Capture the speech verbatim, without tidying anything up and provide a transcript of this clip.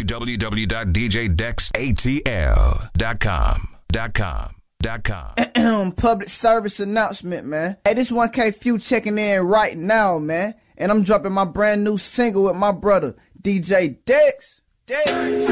w w w dot d j dex a t l dot com. Dot com. Dot com. Public service announcement, man. Hey, this one K Few checking in right now, man. And I'm dropping my brand new single with my brother, D J Dex. Dex.